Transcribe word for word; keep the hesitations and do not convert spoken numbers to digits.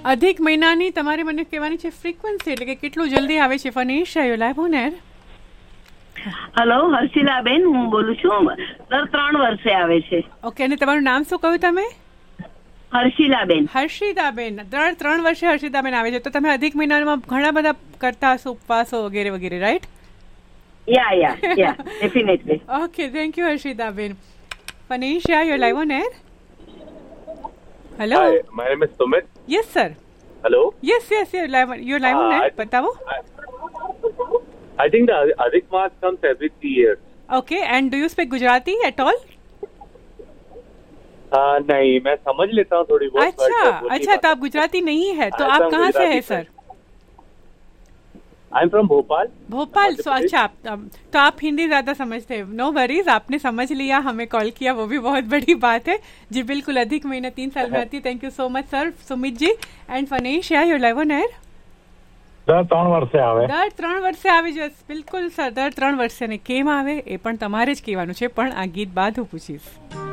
અધિક મહિનાની તમારે મને કહેવાની છે ફ્રીક્વન્સી, એટલે કે કેટલું જલ્દી આવે છે. ફનીશ આયો લાઈવ ઓન એર. હેલો, હર્ષિલાબેન હું બોલું છું. દર ત્રણ વર્ષે આવે છે. ઓકે, અને તમારું નામ શું કહ્યું તમે? હર્ષિલાબેન. હર્ષિદાબેન, દર ત્રણ વર્ષે હર્ષિદાબેન આવે છે. તો તમે અધિક મહિનામાં ઘણા બધા કરતા હશો, ઉપવાસો વગેરે વગેરે, right? Yeah yeah yeah definitely. Okay, thank you Harshidaben. ફનીશ આયો live on air. Hello. Hi, my name is Sumit. Yes, sir. Hello. Yes, yes, you're live. You're live on air. बताओ. I think the Adhik Maas comes every three years. Okay, and do you speak Gujarati at all? Uh, नहीं, मैं समझ लेता हूँ थोड़ी बहुत. अच्छा, अच्छा, तो आप गुजराती नहीं है, तो आप कहाँ से हैं sir? I'm from Bhopal. Bhopal, सो अच्छा, आप तो आप हिंदी ज्यादा समझते हैं. नो वरीज, आपने समझ लिया, हमें कॉल किया, वो भी बहुत बड़ी बात है जी. बिल्कुल, अधिक महीना तीन साल में आती है. Thank you so much sir, Sumit ji. And Phanish, या यू लाइव ऑन एयर. દર ત્રણ વર્ષે આવે. દર ત્રણ વર્ષે આવે છે. બિલકુલ સર, દર ત્રણ વર્ષે. ને કેમ આવે એ પણ તમારે જ કહેવાનું છે, પણ આ ગીત બાદ હું પૂછીશ.